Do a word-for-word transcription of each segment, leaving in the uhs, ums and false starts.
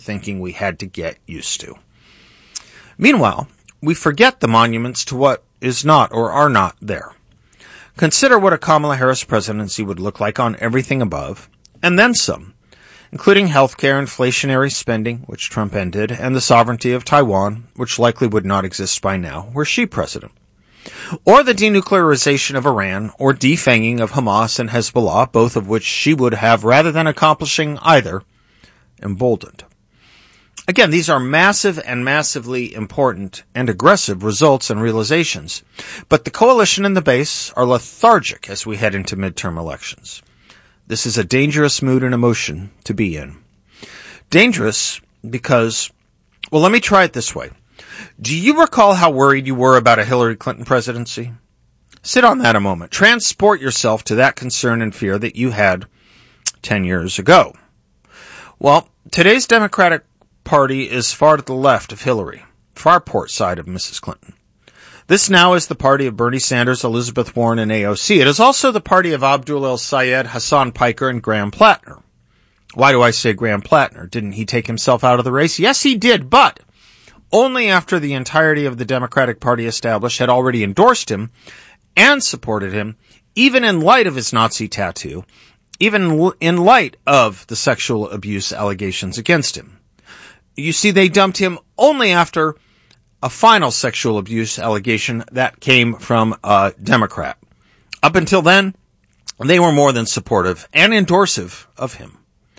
thinking we had to get used to. Meanwhile, we forget the monuments to what is not or are not there. Consider what a Kamala Harris presidency would look like on everything above, and then some, including healthcare, inflationary spending, which Trump ended, and the sovereignty of Taiwan, which likely would not exist by now, were she president. Or the denuclearization of Iran, or defanging of Hamas and Hezbollah, both of which she would have, rather than accomplishing either, emboldened. Again, these are massive and massively important and aggressive results and realizations, but the coalition and the base are lethargic as we head into midterm elections. This is a dangerous mood and emotion to be in. Dangerous because, well, let me try it this way. Do you recall how worried you were about a Hillary Clinton presidency? Sit on that a moment. Transport yourself to that concern and fear that you had ten years ago. Well, today's Democratic Party is far to the left of Hillary, far port side of Missus Clinton. This now is the party of Bernie Sanders, Elizabeth Warren, and A O C. It is also the party of Abdul El-Sayed, Hassan Piker, and Graham Plattner. Why do I say Graham Plattner? Didn't he take himself out of the race? Yes, he did, but only after the entirety of the Democratic Party established had already endorsed him and supported him, even in light of his Nazi tattoo, even in light of the sexual abuse allegations against him. You see, they dumped him only after a final sexual abuse allegation that came from a Democrat. Up until then, they were more than supportive and endorsive of him.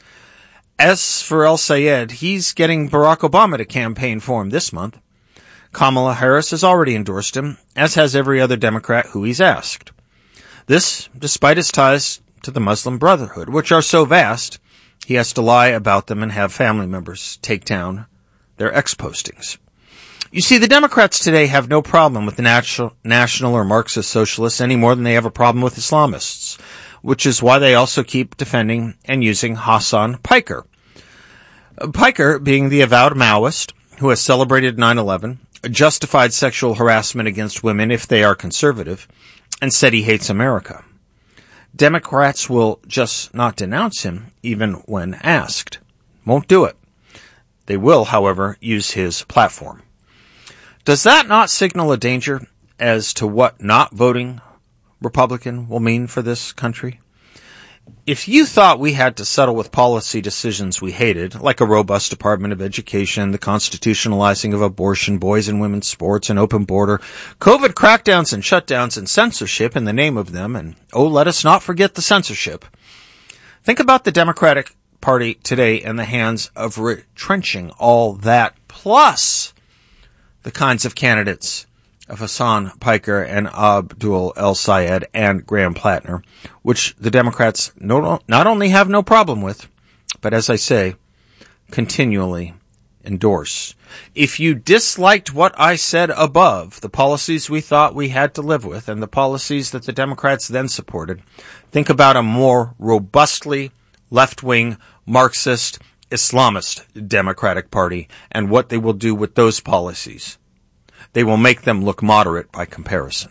As for El-Sayed, he's getting Barack Obama to campaign for him this month. Kamala Harris has already endorsed him, as has every other Democrat who he's asked. This, despite his ties to the Muslim Brotherhood, which are so vast, he has to lie about them and have family members take down their ex-postings. You see, the Democrats today have no problem with the national, national or Marxist socialists any more than they have a problem with Islamists, which is why they also keep defending and using Hassan Piker. Piker being the avowed Maoist who has celebrated nine eleven, justified sexual harassment against women if they are conservative, and said he hates America. Democrats will just not denounce him, even when asked. Won't do it. They will, however, use his platform. Does that not signal a danger as to what not voting Republican will mean for this country? If you thought we had to settle with policy decisions we hated, like a robust Department of Education, the constitutionalizing of abortion, boys and women's sports, an open border, COVID crackdowns and shutdowns and censorship in the name of them, and oh, let us not forget the censorship. Think about the Democratic Party today in the hands of retrenching all that, plus the kinds of candidates of Hassan Piker and Abdul El-Sayed and Graham Plattner, which the Democrats no, not only have no problem with, but as I say, continually endorse. If you disliked what I said above, the policies we thought we had to live with and the policies that the Democrats then supported, think about a more robustly left-wing Marxist Islamist Democratic Party and what they will do with those policies. They will make them look moderate by comparison.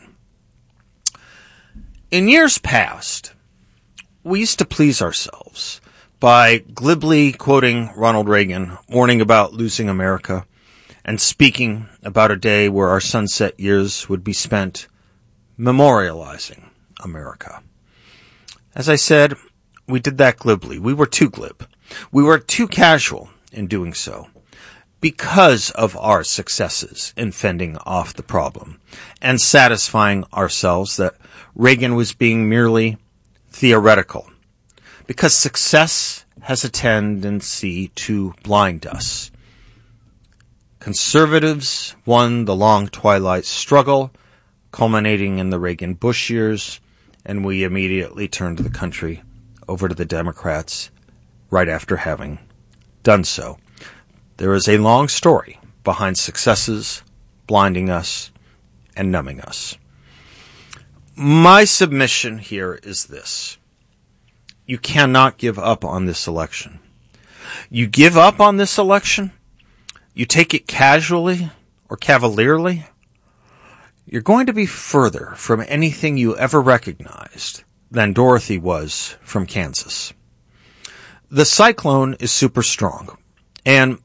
In years past, we used to please ourselves by glibly quoting Ronald Reagan, warning about losing America, and speaking about a day where our sunset years would be spent memorializing America. As I said, we did that glibly. We were too glib. We were too casual in doing so, because of our successes in fending off the problem and satisfying ourselves that Reagan was being merely theoretical, because success has a tendency to blind us. Conservatives won the long twilight struggle, culminating in the Reagan-Bush years, and we immediately turned the country over to the Democrats right after having done so. There is a long story behind successes blinding us and numbing us. My submission here is this. You cannot give up on this election. You give up on this election, you take it casually or cavalierly, you're going to be further from anything you ever recognized than Dorothy was from Kansas. The cyclone is super strong. And